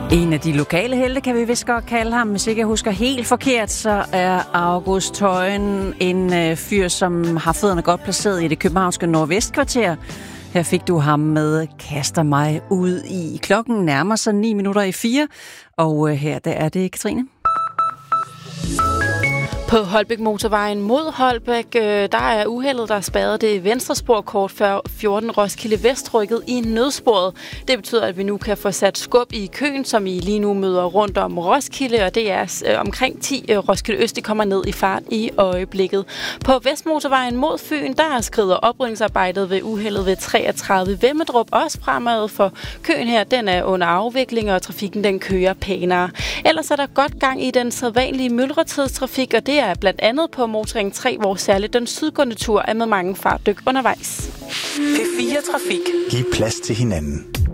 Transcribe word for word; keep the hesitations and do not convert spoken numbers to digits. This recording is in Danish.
En af de lokale helte, kan vi vist godt kalde ham. Hvis ikke jeg husker helt forkert, så er August Tøjen en øh, fyr, som har fødderne godt placeret i det københavnske nordvestkvarter. Her fik du ham med Kaster mig ud i. Klokken nærmer sig ni minutter i fire, og øh, her der er det Katrine. På Holbæk Motorvejen mod Holbæk, øh, der er uheldet, der spærrede det venstre spor kort før fjorten Roskilde Vest rykket i nødsporet. Det betyder, at vi nu kan få sat skub i køen, som I lige nu møder rundt om Roskilde, og det er øh, omkring ti øh, Roskilde Øst, de kommer ned i fart i øjeblikket. På Vestmotorvejen mod Fyn, der skrider oprydningsarbejdet ved uheldet ved treogtredive Vemmedrup også fremad, for køen her, den er under afvikling, og trafikken den kører pænere. Ellers er der godt gang i den sædvanlige myldretidstrafik, og det er blandt andet på Motorring tre, hvor særligt den sydgående tur er med mange fartdyk undervejs. P fire Trafik. Giv plads til hinanden.